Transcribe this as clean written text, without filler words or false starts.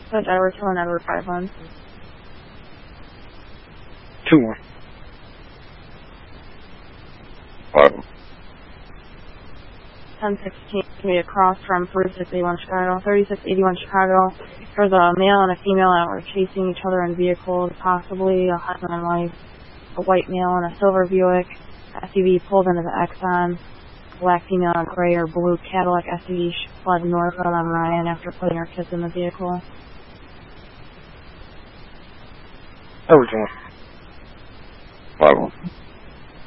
Switch Edward 2 and Edward 5-1. 2-1. 5-1. 1016 can be a cross from 3681 Chicago. 3681 Chicago. There's a male and a female that were chasing each other in vehicles, possibly a husband and wife. A white male in a silver Buick SUV pulled into the Exxon. Black female in a gray or blue Cadillac SUV fled northbound on Ryan after putting her kids in the vehicle. Edward 2-1. 5-1.